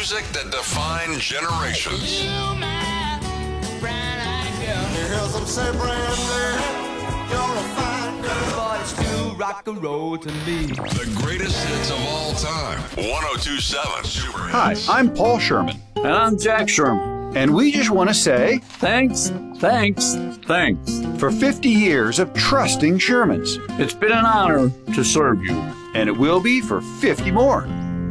music that defined generations. You hear some say, Brandy, you're a fine girl. But it's still rock and roll to me. The greatest hits of all time. 102.7 Super Hits. Hi, I'm Paul Sherman. And I'm Jack Sherman. And we just want to say Thanks for 50 years of trusting Shermans. It's been an honor to serve you. And it will be for 50 more.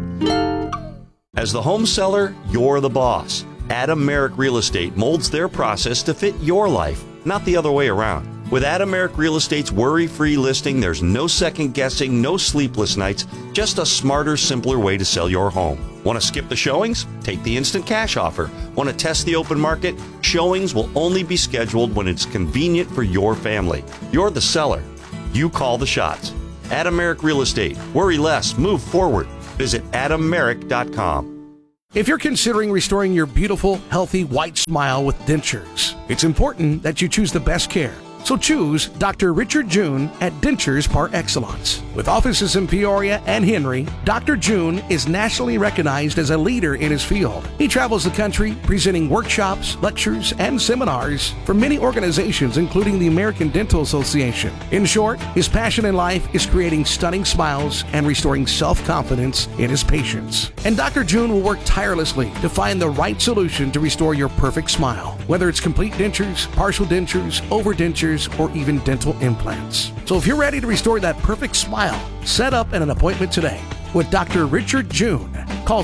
As the home seller, you're the boss. Adam Merrick Real Estate molds their process to fit your life, not the other way around. With Adam Merrick Real Estate's worry-free listing, there's no second-guessing, no sleepless nights, just a smarter, simpler way to sell your home. Want to skip the showings? Take the instant cash offer. Want to test the open market? Showings will only be scheduled when it's convenient for your family. You're the seller. You call the shots. Adam Merrick Real Estate. Worry less. Move forward. Visit AdamMerrick.com. If you're considering restoring your beautiful, healthy, white smile with dentures, it's important that you choose the best care. So choose Dr. Richard June at Dentures Par Excellence. With offices in Peoria and Henry, Dr. June is nationally recognized as a leader in his field. He travels the country presenting workshops, lectures, and seminars for many organizations, including the American Dental Association. In short, his passion in life is creating stunning smiles and restoring self-confidence in his patients. And Dr. June will work tirelessly to find the right solution to restore your perfect smile, whether it's complete dentures, partial dentures, overdentures, or even dental implants. So if you're ready to restore that perfect smile, set up an appointment today with Dr. Richard June. Call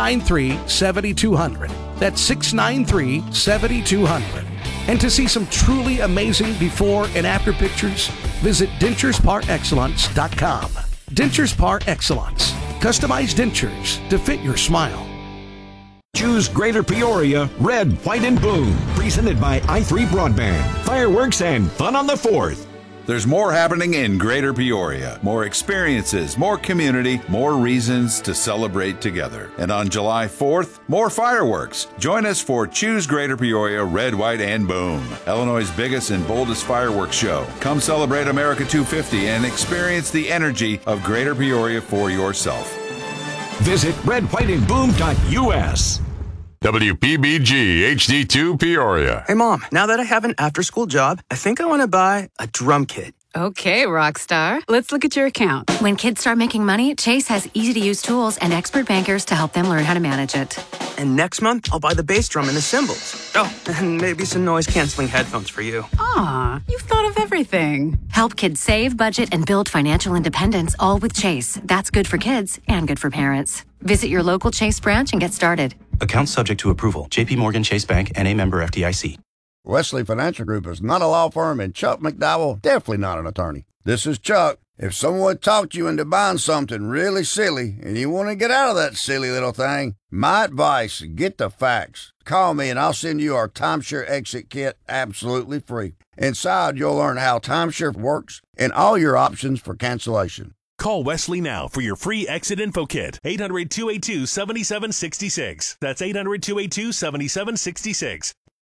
693-7200. That's 693-7200. And to see some truly amazing before and after pictures, visit DenturesParExcellence.com. Dentures Par Excellence. Customized dentures to fit your smile. Choose Greater Peoria, Red, White, and Boom. Presented by i3 Broadband. Fireworks and fun on the 4th. There's more happening in Greater Peoria. More experiences, more community, more reasons to celebrate together. And on July 4th, more fireworks. Join us for Choose Greater Peoria, Red, White, and Boom. Illinois' biggest and boldest fireworks show. Come celebrate America 250 and experience the energy of Greater Peoria for yourself. Visit redwhiteandboom.us. WPBG HD2 Peoria. Hey, Mom, now that I have an after-school job, I think I want to buy a drum kit. Okay, Rockstar. Let's look at your account. When kids start making money, Chase has easy-to-use tools and expert bankers to help them learn how to manage it. And next month, I'll buy the bass drum and the cymbals. Oh, and maybe some noise-canceling headphones for you. Aw, you've thought of everything. Help kids save, budget, and build financial independence, all with Chase. That's good for kids and good for parents. Visit your local Chase branch and get started. Account subject to approval. J.P. Morgan Chase Bank, N.A. member FDIC. Wesley Financial Group is not a law firm, and Chuck McDowell definitely not an attorney. This is Chuck. If someone talked you into buying something really silly and you want to get out of that silly little thing, my advice, get the facts. Call me and I'll send you our timeshare exit kit absolutely free. Inside, you'll learn how timeshare works and all your options for cancellation. Call Wesley now for your free exit info kit. 800-282-7766. That's 800-282-7766.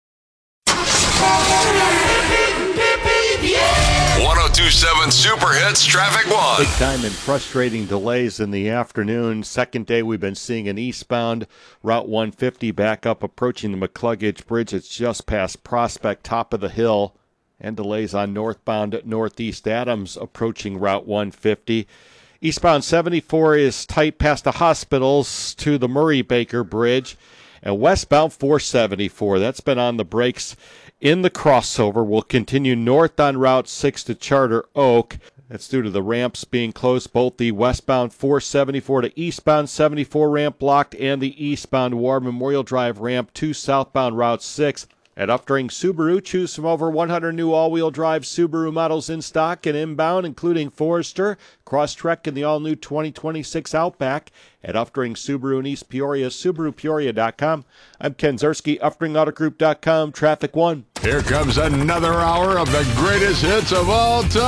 102.7 Super Hits Traffic 1. Big time and frustrating delays in the afternoon. Second day we've been seeing an eastbound Route 150 back up approaching the McCluggage Bridge. It's just past Prospect, top of the hill. And delays on northbound Northeast Adams approaching Route 150. Eastbound 74 is tight past the hospitals to the Murray-Baker Bridge. And westbound 474, that's been on the brakes in the crossover. Will continue north on Route 6 to Charter Oak. That's due to the ramps being closed, both the westbound 474 to eastbound 74 ramp blocked and the eastbound War Memorial Drive ramp to southbound Route 6. At Uftring Subaru, choose from over 100 new all-wheel drive Subaru models in stock and inbound, including Forester, Crosstrek, and the all-new 2026 Outback. At Uftring Subaru in East Peoria, SubaruPeoria.com. I'm Ken Zerski, UfteringAutoGroup.com, Traffic 1. Here comes another hour of the greatest hits of all time.